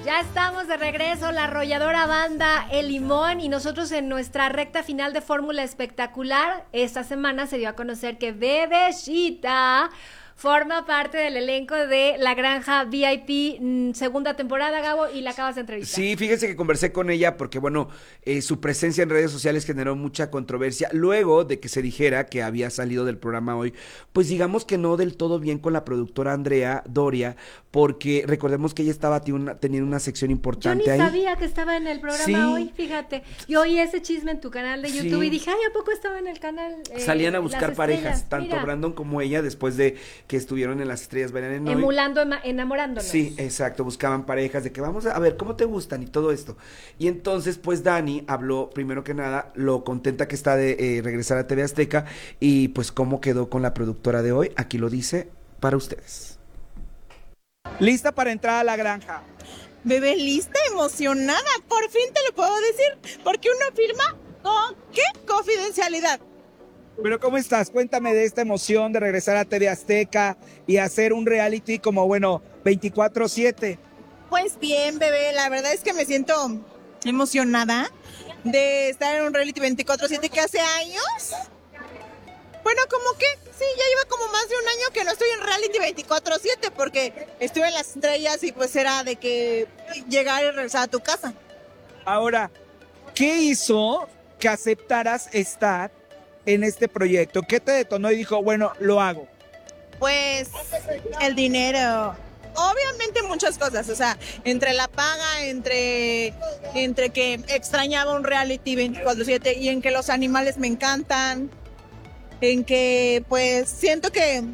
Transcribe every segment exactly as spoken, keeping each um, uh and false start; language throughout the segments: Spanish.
Ya estamos de regreso, la arrolladora banda El Limón, y nosotros en nuestra recta final de Fórmula Espectacular. Esta semana se dio a conocer que Bebeshita forma parte del elenco de La Granja V I P, mmm, segunda temporada, Gabo, y la acabas de entrevistar. Sí, fíjense que conversé con ella porque, bueno, eh, su presencia en redes sociales generó mucha controversia. Luego de que se dijera que había salido del programa hoy, pues digamos que no del todo bien con la productora Andrea Doria, porque recordemos que ella estaba teniendo una sección importante ahí. Yo ni sabía que estaba en el programa sí. hoy, fíjate. Yo oí ese chisme en tu canal de YouTube sí. y dije, ay, ¿a poco estaba en el canal? Eh, Salían a buscar parejas, tanto Mira. Brandon como ella, después de que estuvieron en Las Estrellas Bailan Hoy. Emulando, enamorándonos. Sí, exacto, buscaban parejas de que vamos a, a ver, ¿cómo te gustan? Y todo esto. Y entonces, pues Dani habló, primero que nada, lo contenta que está de eh, regresar a T V Azteca, y pues cómo quedó con la productora de hoy. Aquí lo dice para ustedes. ¿Lista para entrar a la granja? Bebé, lista, emocionada, por fin te lo puedo decir, porque uno firma con, ¿qué? Confidencialidad. Pero ¿cómo estás? Cuéntame de esta emoción de regresar a T V Azteca y hacer un reality como, bueno, veinticuatro siete. Pues bien, bebé, la verdad es que me siento emocionada de estar en un reality veinticuatro siete que hace años. Bueno, como que sí, ya lleva como más de un año que no estoy en reality veinticuatro siete, porque estuve en Las Estrellas y pues era de que llegar y regresar a tu casa. Ahora, ¿qué hizo que aceptaras estar en este proyecto? ¿Qué te detonó y dijo, bueno, lo hago? Pues el dinero. Obviamente muchas cosas, o sea, entre la paga, entre, entre que extrañaba un reality veinticuatro siete y en que los animales me encantan, en que pues siento que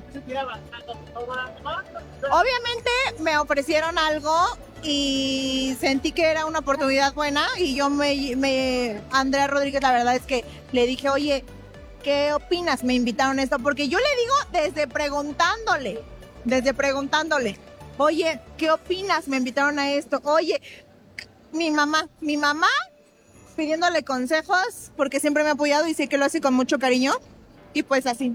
obviamente me ofrecieron algo y sentí que era una oportunidad buena, y yo me, me Andrea Rodríguez, la verdad es que le dije, oye, ¿qué opinas? Me invitaron a esto, porque yo le digo desde preguntándole, desde preguntándole, oye, ¿qué opinas? Me invitaron a esto, oye, mi mamá, mi mamá pidiéndole consejos, porque siempre me ha apoyado y sé que lo hace con mucho cariño, y pues así.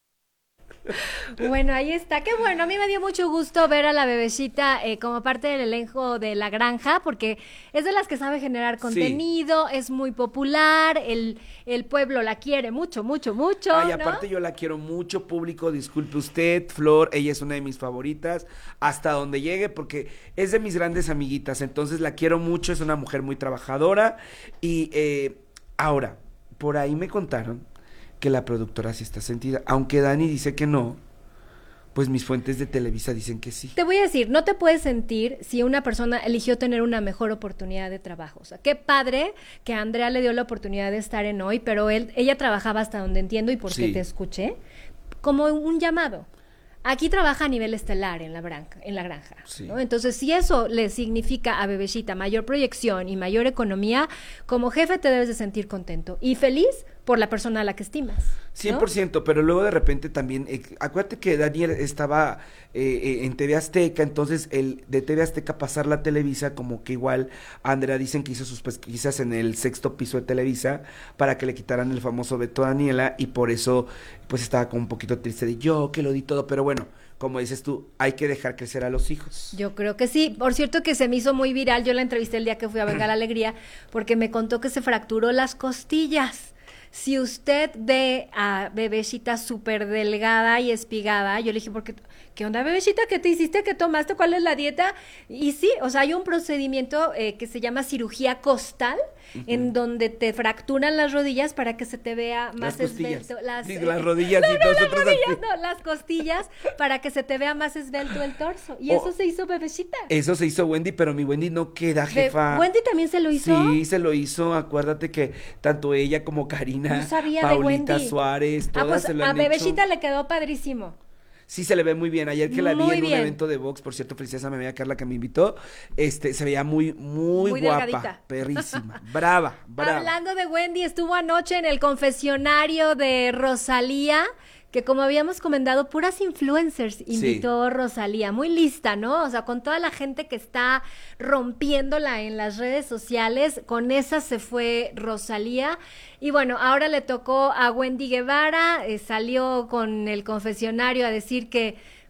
Bueno, ahí está, qué bueno, a mí me dio mucho gusto ver a la Bebeshita eh, como parte del elenco de La Granja, porque es de las que sabe generar contenido, sí. Es muy popular, el, el pueblo la quiere mucho, mucho, mucho. Ay, ¿no? aparte yo la quiero mucho, público, disculpe usted, Flor, ella es una de mis favoritas, hasta donde llegue, porque es de mis grandes amiguitas, entonces la quiero mucho, es una mujer muy trabajadora, y eh, ahora, por ahí me contaron que la productora sí está sentida, aunque Dani dice que no, pues mis fuentes de Televisa dicen que sí. Te voy a decir, no te puedes sentir si una persona eligió tener una mejor oportunidad de trabajo. O sea, qué padre que a Andrea le dio la oportunidad de estar en Hoy, pero él, ella trabajaba, hasta donde entiendo y porque sí. te escuché, como un llamado. Aquí trabaja a nivel estelar en la granja, en la granja, sí. ¿no? Entonces, si eso le significa a Bebeshita mayor proyección y mayor economía, como jefe te debes de sentir contento y feliz por la persona a la que estimas, ¿no? cien por ciento, pero luego de repente también, eh, acuérdate que Daniel estaba eh, eh, en T V Azteca, entonces el de T V Azteca pasarla a Televisa, como que igual Andrea dicen que hizo sus pesquisas en el sexto piso de Televisa para que le quitaran el famoso veto a Daniela, y por eso pues estaba como un poquito triste de yo que lo di todo, pero bueno, como dices tú, hay que dejar crecer a los hijos. Yo creo que sí. Por cierto que se me hizo muy viral, yo la entrevisté el día que fui a Venga la Alegría, porque me contó que se fracturó las costillas. Si usted ve a Bebeshita súper delgada y espigada, yo le dije, ¿por qué? ¿Qué onda, Bebeshita? ¿Qué te hiciste? ¿Qué tomaste? ¿Cuál es la dieta? Y sí, o sea, hay un procedimiento eh, que se llama cirugía costal, uh-huh. en donde te fracturan las rodillas para que se te vea más las esbelto. Las, sí, las rodillas no, y no, todos las otros rodillas, así. no, las costillas, para que se te vea más esbelto el torso. Y oh, eso se hizo Bebeshita. Eso se hizo Wendy, pero mi Wendy no queda, jefa. Be- ¿Wendy también se lo hizo? Sí, se lo hizo. Acuérdate que tanto ella como Karina, no sabía Paulita de Wendy. Suárez, todas ah, pues se lo a han Bebeshita hecho. Le quedó padrísimo. Sí, se le ve muy bien. Ayer que la muy vi en bien. un evento de box, por cierto, felicidades a mi amiga Carla que me invitó, este, se veía muy, muy, muy guapa, delgadita. perrísima, brava, brava. Hablando de Wendy, estuvo anoche en el confesionario de Rosalía, que como habíamos comentado, puras influencers invitó sí. Rosalía, muy lista, ¿no? O sea, con toda la gente que está rompiéndola en las redes sociales, con esa se fue Rosalía. Y bueno, ahora le tocó a Wendy Guevara, eh, salió con el confesionario a decir que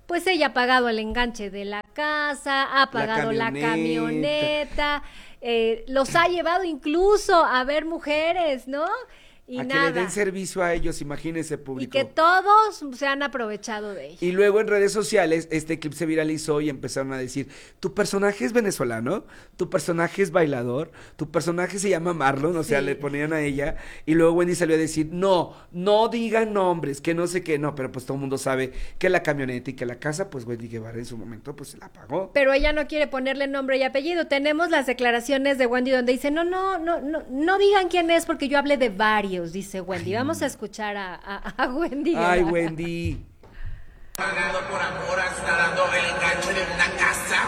pues ella ha pagado el enganche de la casa, ha pagado la camioneta, la camioneta eh, los ha llevado incluso a ver mujeres, ¿no? Y a nada. que le den servicio a ellos, imagínense, público. Y que todos se han aprovechado de ella. Y luego en redes sociales este clip se viralizó y empezaron a decir, tu personaje es venezolano, tu personaje es bailador, tu personaje se llama Marlon, o sea, Sí. le ponían a ella, y luego Wendy salió a decir, no, no digan nombres, que no sé qué, no, pero pues todo el mundo sabe que la camioneta y que la casa, pues Wendy Guevara en su momento pues se la pagó. Pero ella no quiere ponerle nombre y apellido. Tenemos las declaraciones de Wendy donde dice, no, no, no, no, no digan quién es porque yo hablé de varios, dice Wendy. Vamos a escuchar a, a, a Wendy. Ay, Guevara. Wendy. Pagado por amor, está dando el enganche de una casa.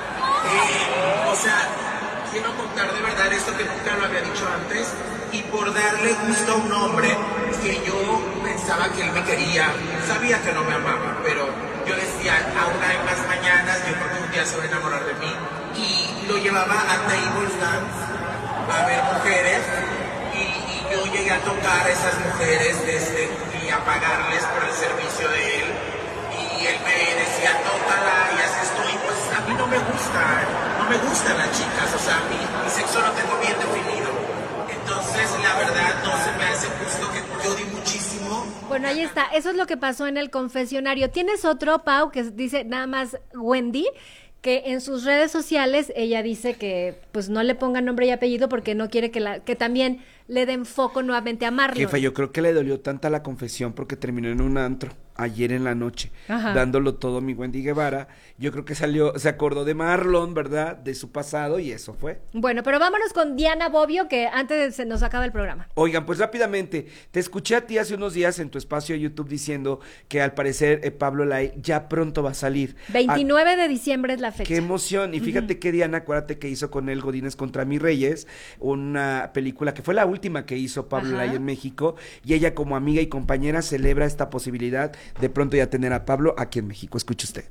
Eh, o sea, quiero contar de verdad esto que nunca lo había dicho antes. Y por darle gusto a un hombre que yo pensaba que él me quería, sabía que no me amaba, pero yo decía, aún hay más mañanas, yo creo que un día se va a enamorar de mí. Y lo llevaba a tables dance, a ver mujeres. Y, y yo llegué a tocar a esas mujeres desde, y a pagarles por el servicio de él. Y él me decía, tócala y haz esto. Y pues a mí no me gusta, no me gustan las chicas. O sea, mi, mi sexo lo tengo bien definido. Entonces, la verdad, no se me hace justo que yo di muchísimo. Bueno, ahí está. Eso es lo que pasó en el confesionario. ¿Tienes otro, Pau, que dice nada más Wendy? Que en sus redes sociales ella dice que pues no le pongan nombre y apellido porque no quiere que la que también le den foco nuevamente a Marlon. Jefa, yo creo que le dolió tanta la confesión porque terminó en un antro ayer en la noche, Ajá. dándolo todo mi Wendy Guevara. Yo creo que salió, se acordó de Marlon, ¿verdad? De su pasado y eso fue. Bueno, pero vámonos con Diana Bobbio, que antes se nos acaba el programa. Oigan, pues rápidamente, te escuché a ti hace unos días en tu espacio de YouTube diciendo que al parecer eh, Pablo Lai ya pronto va a salir. veintinueve de diciembre es la fecha. Qué emoción. Y fíjate uh-huh. que Diana, acuérdate que hizo con él Godínez contra mis Reyes, una película que fue la última que hizo Pablo Lai en México, y ella como amiga y compañera celebra esta posibilidad de pronto ya tener a Pablo aquí en México. Escuche usted.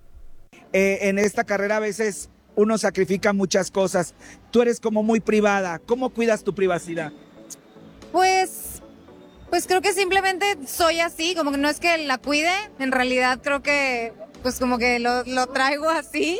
Eh, en esta carrera a veces uno sacrifica muchas cosas. Tú eres como muy privada. ¿Cómo cuidas tu privacidad? Pues, pues creo que simplemente soy así, como que no es que la cuide, en realidad creo que pues como que lo, lo traigo así.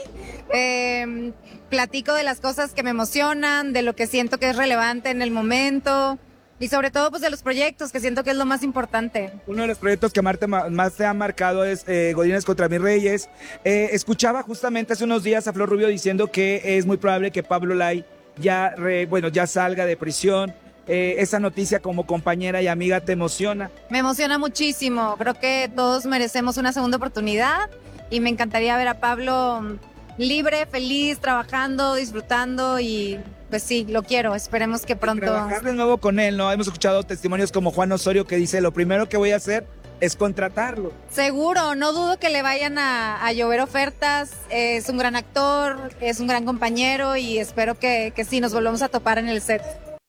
Eh, platico de las cosas que me emocionan, de lo que siento que es relevante en el momento. Y sobre todo, pues, de los proyectos, que siento que es lo más importante. Uno de los proyectos que más te, más te ha marcado es eh, Godínez contra mis Reyes. Eh, escuchaba justamente hace unos días a Flor Rubio diciendo que es muy probable que Pablo Lai ya, re, bueno, ya salga de prisión. Eh, esa noticia como compañera y amiga te emociona. Me emociona muchísimo. Creo que todos merecemos una segunda oportunidad y me encantaría ver a Pablo libre, feliz, trabajando, disfrutando y... Pues sí, lo quiero, esperemos que pronto... Trabajar de nuevo con él, ¿no? Hemos escuchado testimonios como Juan Osorio que dice, lo primero que voy a hacer es contratarlo. Seguro, no dudo que le vayan a, a llover ofertas, es un gran actor, es un gran compañero y espero que, que sí, nos volvamos a topar en el set.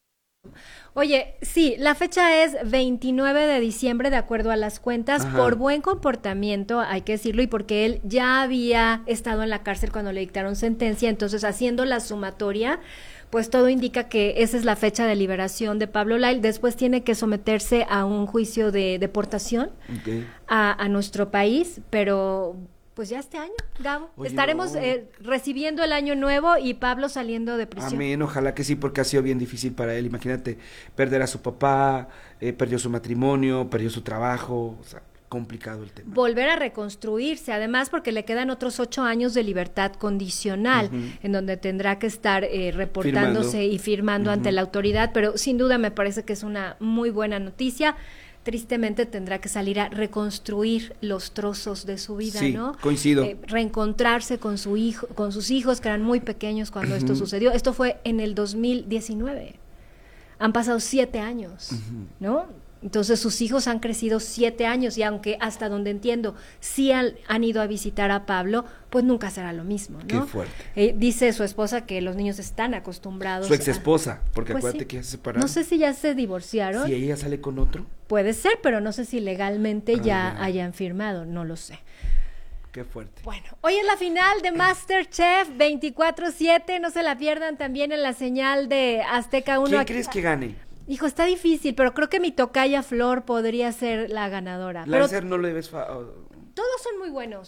Oye, sí, la fecha es veintinueve de diciembre de acuerdo a las cuentas. Ajá. Por buen comportamiento, hay que decirlo, y porque él ya había estado en la cárcel cuando le dictaron sentencia, entonces haciendo la sumatoria, pues todo indica que esa es la fecha de liberación de Pablo Lai. Después tiene que someterse a un juicio de deportación okay. a, a nuestro país, pero pues ya este año, Gabo, Oye, estaremos no. eh, recibiendo el año nuevo y Pablo saliendo de prisión. Amén, ojalá que sí, porque ha sido bien difícil para él. Imagínate, perder a su papá, eh, perdió su matrimonio, perdió su trabajo, o sea, complicado el tema. Volver a reconstruirse, además porque le quedan otros ocho años de libertad condicional, uh-huh. en donde tendrá que estar eh, reportándose firmando. y firmando uh-huh. ante la autoridad, pero sin duda me parece que es una muy buena noticia. Tristemente tendrá que salir a reconstruir los trozos de su vida, sí, ¿no? Coincido. Eh, reencontrarse con su hijo, con sus hijos que eran muy pequeños cuando uh-huh. esto sucedió. Esto fue en el dos mil diecinueve. Han pasado siete años, uh-huh. ¿no? Entonces sus hijos han crecido siete años y aunque hasta donde entiendo sí han, han ido a visitar a Pablo, pues nunca será lo mismo, ¿no? Qué fuerte. Eh, dice su esposa que los niños están acostumbrados. Su ex esposa, a... porque pues acuérdate sí. que ya se separaron. No sé si ya se divorciaron. Si ella sale con otro. Puede ser, pero no sé si legalmente ah, ya, ya hayan firmado, no lo sé. Qué fuerte. Bueno, hoy es la final de MasterChef veinticuatro siete, no se la pierdan también en la señal de Azteca uno. ¿Quién Aquí... crees que gane? Hijo, está difícil, pero creo que mi tocaya Flor podría ser la ganadora. Lancer no le ves... Fa... Todos son muy buenos.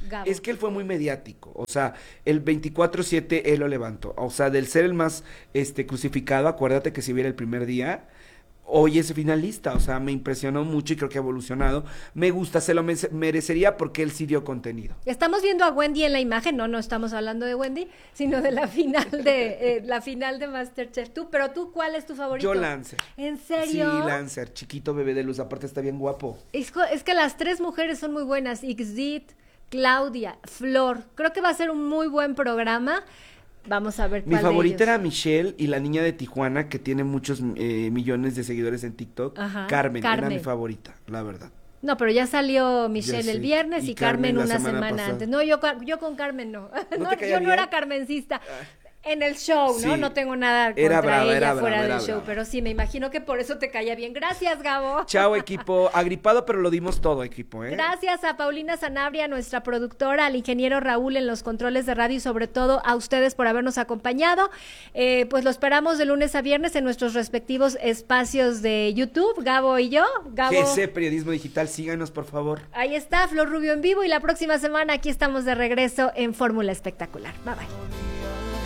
Gabo. Es que él fue muy mediático, o sea, el veinticuatro siete él lo levantó, o sea, del ser el más este crucificado, acuérdate que si viera el primer día, hoy es finalista, o sea, me impresionó mucho y creo que ha evolucionado, me gusta, se lo me- merecería porque él sí dio contenido. Estamos viendo a Wendy en la imagen, no, no estamos hablando de Wendy, sino de la final de eh, la final de MasterChef. Tú, pero tú, ¿cuál es tu favorito? Yo Lancer. ¿En Sí, serio? Lancer, chiquito bebé de luz, aparte está bien guapo. Es, co- es que las tres mujeres son muy buenas, Ixdit, Claudia, Flor. Creo que va a ser un muy buen programa. Vamos a ver Mi cuál de favorita ellos. era Michelle y la niña de Tijuana que tiene muchos eh, millones de seguidores en TikTok. Ajá, Carmen, era Carmen. mi favorita, la verdad. No, pero ya salió Michelle Ya el sé. viernes y, Y Carmen, Carmen la una semana semana pasada. antes. No, yo, ca- yo con Carmen no. ¿No No, te caía yo no bien? era carmencista. En el show, ¿no? Sí. No tengo nada contra Era brava, ella era fuera brava, del era show, brava. pero sí, me imagino que por eso te caía bien. Gracias, Gabo. Chao, equipo. Agripado, pero lo dimos todo, equipo, ¿eh? Gracias a Paulina Sanabria, nuestra productora, al ingeniero Raúl en los controles de radio y sobre todo a ustedes por habernos acompañado. Eh, pues lo esperamos de lunes a viernes en nuestros respectivos espacios de YouTube, Gabo y yo. Gabo, G C Periodismo Digital, síganos, por favor. ahí está, Flor Rubio en vivo y la próxima semana aquí estamos de regreso en Fórmula Espectacular. Bye bye.